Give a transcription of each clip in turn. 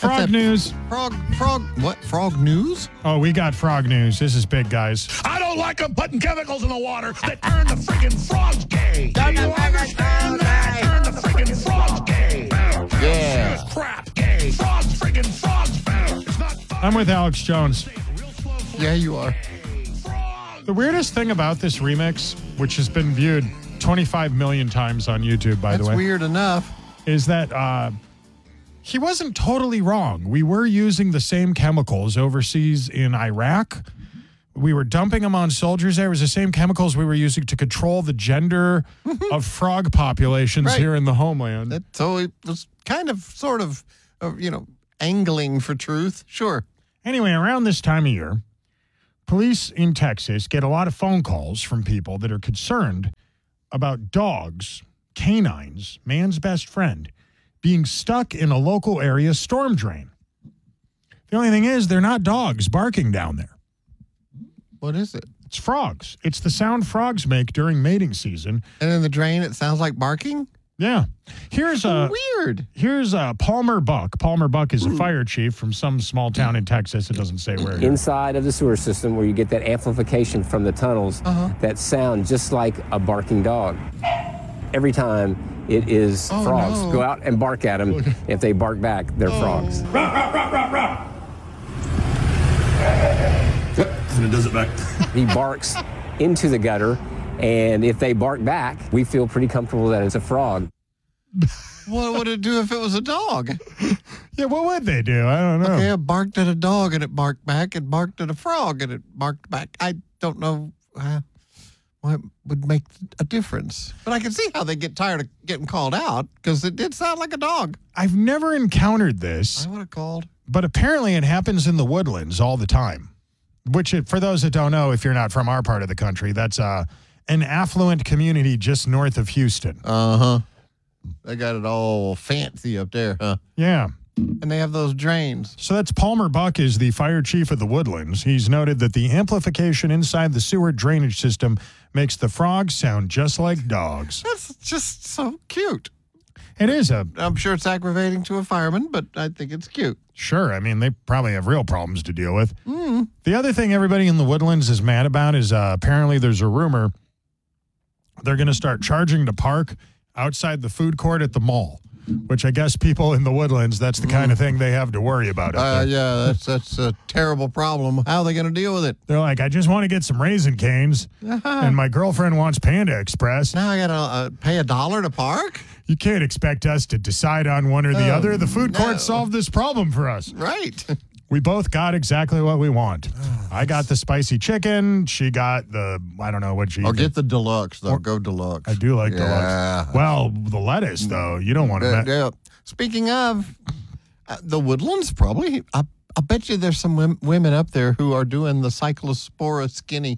Frog news. What? Frog news? Oh, we got frog news. This is big, guys. I don't like them putting chemicals in the water that turn the friggin' frogs gay. Do you understand that? Turn the friggin' frogs gay. Yeah. Crap gay. Frogs friggin' frogs. It's not fun. I'm with Alex Jones. Yeah, you are. The weirdest thing about this remix, which has been viewed 25 million times on YouTube, by the way. That's weird enough. Is that he wasn't totally wrong. We were using the same chemicals overseas in Iraq. We were dumping them on soldiers there. It was the same chemicals we were using to control the gender of frog populations here in the homeland. So it was kind of, sort of, angling for truth. Sure. Anyway, around this time of year, police in Texas get a lot of phone calls from people that are concerned about dogs, canines, man's best friend, being stuck in a local area storm drain. The only thing is, they're not dogs barking down there. What is it? It's frogs. It's the sound frogs make during mating season. And in the drain, it sounds like barking? Yeah. Here's weird. Here's Palmer Buck. Palmer Buck is a fire chief from some small town in Texas. It doesn't say where. Inside of the sewer system, where you get that amplification from the tunnels, that sound just like a barking dog. Every time it is frogs. No. Go out and bark at them. If they bark back, they're frogs. And it does it back. He barks into the gutter, and if they bark back, we feel pretty comfortable that it's a frog. What would it do if it was a dog? Yeah, what would they do? I don't know. Okay, I barked at a dog and it barked back. It barked at a frog and it barked back. I don't know what would make a difference. But I can see how they get tired of getting called out because it did sound like a dog. I've never encountered this, I would have called. but apparently it happens in the woodlands all the time. Which, for those that don't know, if you're not from our part of the country, that's an affluent community just north of Houston. Uh-huh. They got it all fancy up there, huh? Yeah. And they have those drains. So that's Palmer Buck is the fire chief of the Woodlands. He's noted that the amplification inside the sewer drainage system makes the frogs sound just like dogs. That's just so cute. It is I'm sure it's aggravating to a fireman, but I think it's cute. Sure. I mean, they probably have real problems to deal with. The other thing everybody in the Woodlands is mad about is apparently there's a rumor they're going to start charging to park outside the food court at the mall, which I guess people in the Woodlands, that's the kind of thing they have to worry about. Yeah, that's a terrible problem. How are they going to deal with it? They're like, I just want to get some Raisin Canes, and my girlfriend wants Panda Express. Now I got to pay $1 to park? You can't expect us to decide on one or the other. The food court solved this problem for us. Right. We both got exactly what we want. I got the spicy chicken. She got the, I don't know what she... Or get the deluxe, though. Go deluxe. I do like deluxe. Well, the lettuce, though, you don't want to... Yeah. Speaking of, the Woodlands, probably. I bet you there's some women up there who are doing the Cyclospora skinny.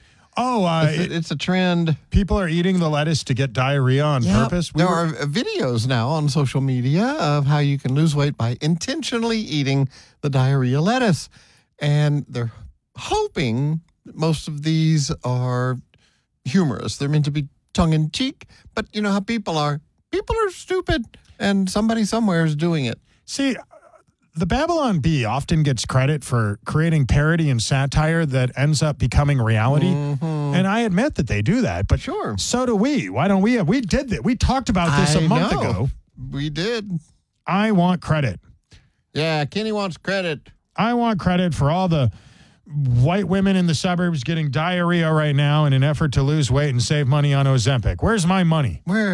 Oh, it's a trend. People are eating the lettuce to get diarrhea on purpose. There are videos now on social media of how you can lose weight by intentionally eating the diarrhea lettuce. And they're hoping most of these are humorous. They're meant to be tongue-in-cheek. But you know how people are. People are stupid, and somebody somewhere is doing it. See, the Babylon Bee often gets credit for creating parody and satire that ends up becoming reality. And I admit that they do that, but sure, so do we. Why don't we? We did that. We talked about this a month ago. We did. I want credit. Yeah, Kenny wants credit. I want credit for all the white women in the suburbs getting diarrhea right now in an effort to lose weight and save money on Ozempic. Where's my money? Or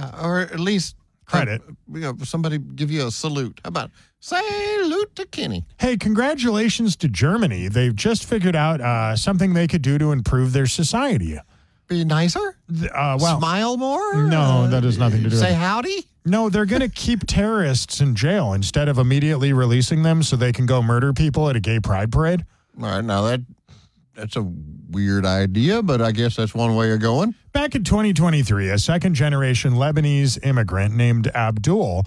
at least credit. Somebody give you a salute. How about salute to Kenny? Hey, congratulations to Germany. They've just figured out something they could do to improve their society. Be nicer? Smile more? No, that has nothing to do with it. Say howdy? No, they're going to keep terrorists in jail instead of immediately releasing them so they can go murder people at a gay pride parade. All right, now that's a weird idea, but I guess that's one way of going. Back in 2023, a second-generation Lebanese immigrant named Abdul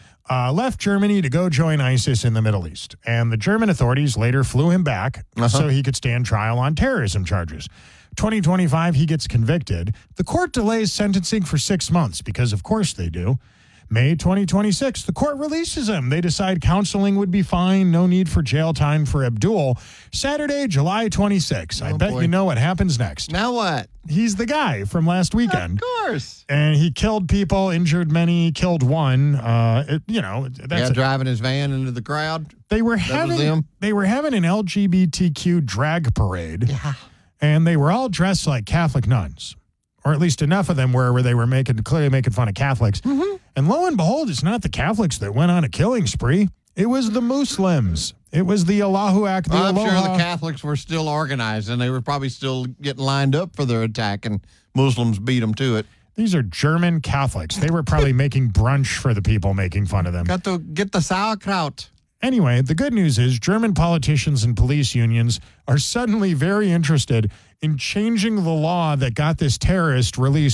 left Germany to go join ISIS in the Middle East. And the German authorities later flew him back so he could stand trial on terrorism charges. 2025, he gets convicted. The court delays sentencing for 6 months because, of course, they do. May 2026, the court releases him. They decide counseling would be fine. No need for jail time for Abdul. Saturday, July 26. I bet boy. you know what happens next. Now what? He's the guy from last weekend. Of course. And he killed people, injured many, killed one. That's Driving his van into the crowd. They were That was having him? an LGBTQ drag parade. Yeah. And they were all dressed like Catholic nuns, or at least enough of them where they were clearly making fun of Catholics. Mm-hmm. And lo and behold, it's not the Catholics that went on a killing spree. It was the Muslims. It was the Allahu Akbar. I'm sure the Catholics were still organized, and they were probably still getting lined up for their attack, and Muslims beat them to it. These are German Catholics. They were probably making brunch for the people making fun of them. Got to get the sauerkraut. Anyway, the good news is German politicians and police unions are suddenly very interested in changing the law that got this terrorist released